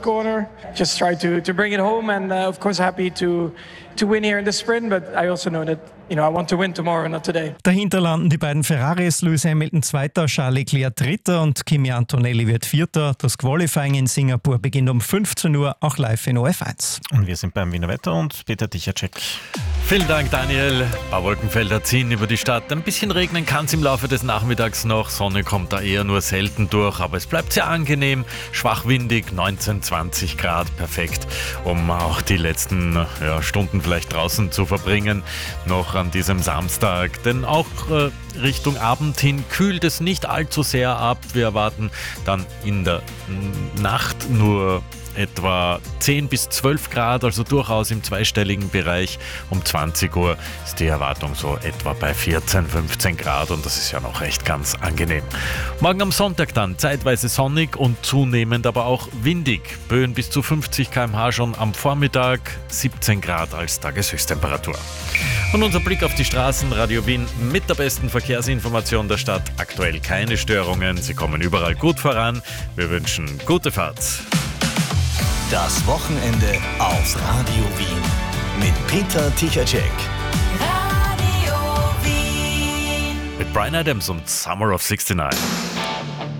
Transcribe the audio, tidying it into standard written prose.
first corner. Just try to bring it home, and of course happy to win here in the sprint. But I also know that I want to win tomorrow, not today. Dahinter landen die beiden Ferraris, Lewis Hamilton Zweiter, Charles Leclerc Dritter und Kimi Antonelli wird Vierter. Das Qualifying in Singapur beginnt um 15 Uhr, auch live in OF1. Und wir sind beim Wiener Wetter und Peter Tichacek. Vielen Dank, Daniel. Ein paar Wolkenfelder ziehen über die Stadt. Ein bisschen regnen kann es im Laufe des Nachmittags noch. Sonne kommt da eher nur selten durch, aber es bleibt sehr angenehm. Schwach windig, 19, 20 Grad, perfekt, um auch die letzten Stunden vielleicht draußen zu verbringen, noch an diesem Samstag. Denn auch Richtung Abend hin kühlt es nicht allzu sehr ab. Wir erwarten dann in der Nacht nur etwa 10 bis 12 Grad, also durchaus im zweistelligen Bereich. Um 20 Uhr ist die Erwartung so etwa bei 14, 15 Grad und das ist ja noch echt ganz angenehm. Morgen am Sonntag dann zeitweise sonnig und zunehmend aber auch windig. Böen bis zu 50 km/h schon am Vormittag, 17 Grad als Tageshöchsttemperatur. Und unser Blick auf die Straßen, Radio Wien mit der besten Verkehrsinformation der Stadt. Aktuell keine Störungen, sie kommen überall gut voran. Wir wünschen gute Fahrt. Das Wochenende auf Radio Wien mit Peter Tichacek. Radio Wien. Mit Bryan Adams und Summer of 69.